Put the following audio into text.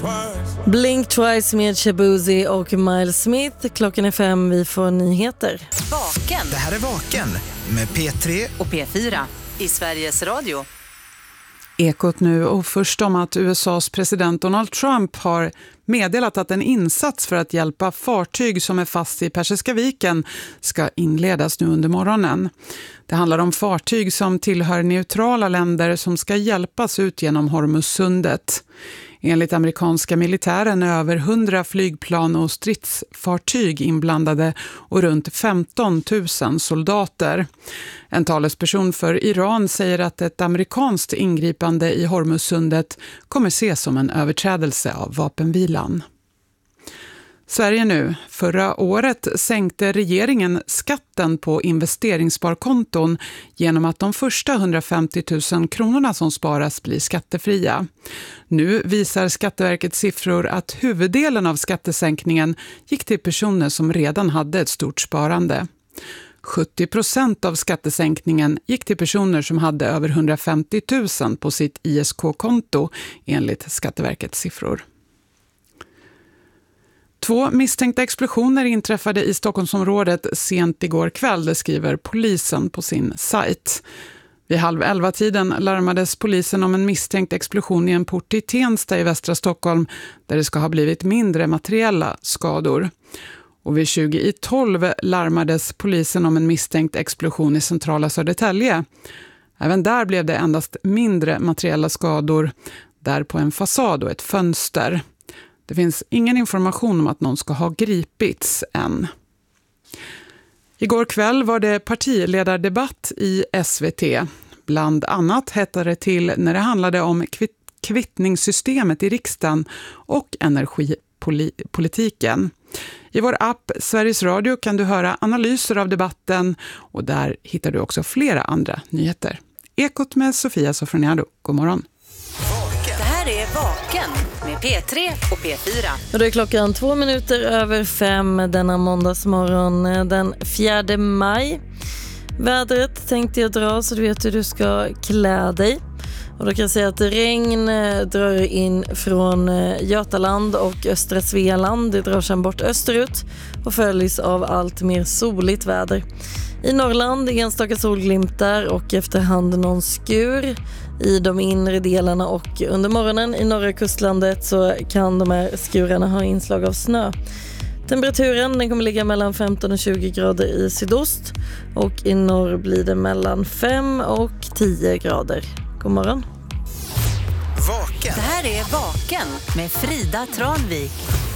Blink Twice med Shabuzi och Miles Smith. Klockan är 5, vi får nyheter. Vaken. Det här är Vaken med P3 och P4 i Sveriges Radio. Ekot nu, och först om att USAs president Donald Trump har meddelat att en insats för att hjälpa fartyg som är fast i Persiska viken ska inledas nu under morgonen. Det handlar om fartyg som tillhör neutrala länder som ska hjälpas ut genom Hormuzsundet. Enligt amerikanska militären är över 100 flygplan och stridsfartyg inblandade och runt 15 000 soldater. En talesperson för Iran säger att ett amerikanskt ingripande i Hormuzsundet kommer ses som en överträdelse av vapenvilan. Sverige nu. Förra året sänkte regeringen skatten på investeringssparkonton genom att de första 150 000 kronorna som sparas blir skattefria. Nu visar Skatteverkets siffror att huvuddelen av skattesänkningen gick till personer som redan hade ett stort sparande. 70% av skattesänkningen gick till personer som hade över 150 000 på sitt ISK-konto enligt Skatteverkets siffror. 2 misstänkta explosioner inträffade i Stockholmsområdet sent igår kväll, det skriver polisen på sin sajt. Vid 10:30 larmades polisen om en misstänkt explosion i en port i Tensta i västra Stockholm där det ska ha blivit mindre materiella skador. Och vid 20:12 larmades polisen om en misstänkt explosion i centrala Södertälje. Även där blev det endast mindre materiella skador, där på en fasad och ett fönster. Det finns ingen information om att någon ska ha gripits än. Igår kväll var det partiledardebatt i SVT. Bland annat hette det till när det handlade om kvittningssystemet i riksdagen och energipolitiken. I vår app Sveriges Radio kan du höra analyser av debatten och där hittar du också flera andra nyheter. Ekot med Sofia Sofroniado. God morgon. Det här är Vaken med P3 och P4. Och då är klockan 5:02 denna måndagsmorgon den 4 maj. Vädret tänkte jag dra så du vet hur du ska klä dig. Och då kan jag säga att regn drar in från Götaland och östra Svealand. Det drar sedan bort österut och följs av allt mer soligt väder. I Norrland enstaka solglimtar och efterhand någon skur i de inre delarna, och under morgonen i norra kustlandet så kan de här skurarna ha inslag av snö. Temperaturen den kommer ligga mellan 15 och 20 grader i sydost, och i norr blir det mellan 5 och 10 grader. God morgon. Vaken. Det här är Vaken med Frida Tranvik.